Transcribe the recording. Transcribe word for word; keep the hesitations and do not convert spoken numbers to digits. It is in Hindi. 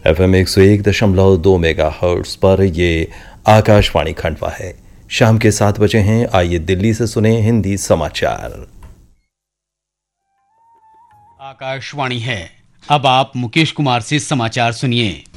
एफ एम एक सौ एक दशमलव दो मेगा हर्ट्ज पर ये आकाशवाणी खंडवा है। शाम के सात बजे हैं। आइए दिल्ली से सुने हिंदी समाचार। आकाशवाणी है। अब आप मुकेश कुमार से समाचार सुनिए।